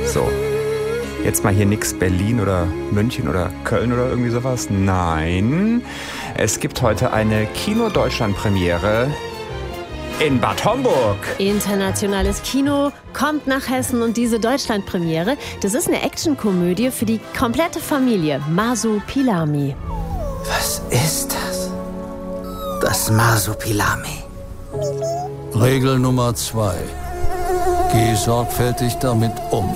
So, jetzt mal hier nix Berlin oder München oder Köln oder irgendwie sowas. Nein, es gibt heute eine Kino-Deutschland-Premiere in Bad Homburg. Internationales Kino kommt nach Hessen und diese Deutschlandpremiere, das ist eine Actionkomödie für die komplette Familie. Masupilami. Was ist das? Das Masupilami. Regel Nummer 2. Geh sorgfältig damit um.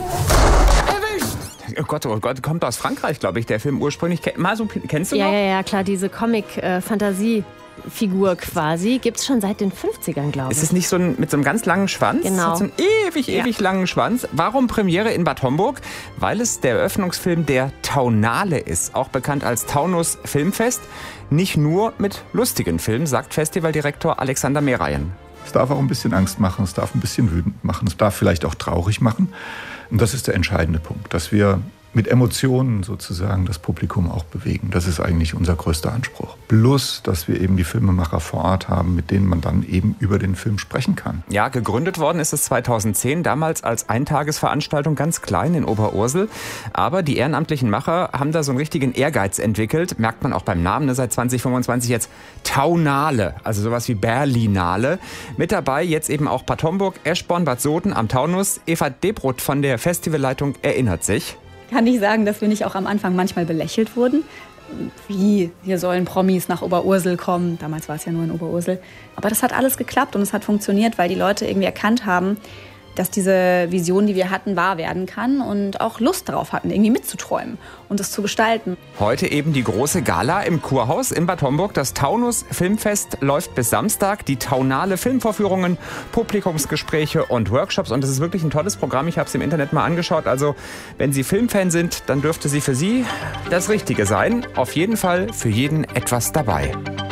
Oh Gott, kommt aus Frankreich, glaube ich, der Film ursprünglich. Kennst du noch? Ja, klar, diese Comic-Fantasie-Figur quasi. Gibt's schon seit den 50ern, glaube ich. Ist es nicht so mit so einem ganz langen Schwanz? Genau. Mit so einem ewig langen Schwanz. Warum Premiere in Bad Homburg? Weil es der Eröffnungsfilm der Taunale ist, auch bekannt als Taunus Filmfest. Nicht nur mit lustigen Filmen, sagt Festivaldirektor Alexander Mehrayen. Es darf auch ein bisschen Angst machen, es darf ein bisschen wütend machen, es darf vielleicht auch traurig machen. Und das ist der entscheidende Punkt, dass wir mit Emotionen sozusagen das Publikum auch bewegen. Das ist eigentlich unser größter Anspruch. Plus, dass wir eben die Filmemacher vor Ort haben, mit denen man dann eben über den Film sprechen kann. Ja, gegründet worden ist es 2010, damals als Eintagesveranstaltung, ganz klein in Oberursel. Aber die ehrenamtlichen Macher haben da so einen richtigen Ehrgeiz entwickelt. Merkt man auch beim Namen, ne, seit 2025 jetzt Taunale, also sowas wie Berlinale. Mit dabei jetzt eben auch Bad Homburg, Eschborn, Bad Soden am Taunus. Eva Debrot von der Festivalleitung erinnert sich. Kann ich sagen, dass wir nicht auch am Anfang manchmal belächelt wurden? Wie, hier sollen Promis nach Oberursel kommen. Damals war es ja nur in Oberursel. Aber das hat alles geklappt und es hat funktioniert, weil die Leute irgendwie erkannt haben, dass diese Vision, die wir hatten, wahr werden kann und auch Lust darauf hatten, irgendwie mitzuträumen und es zu gestalten. Heute eben die große Gala im Kurhaus in Bad Homburg. Das Taunus Filmfest läuft bis Samstag. Die Taunale Filmvorführungen, Publikumsgespräche und Workshops. Und es ist wirklich ein tolles Programm. Ich habe es im Internet mal angeschaut. Also, wenn Sie Filmfan sind, dann dürfte sie für Sie das Richtige sein. Auf jeden Fall für jeden etwas dabei.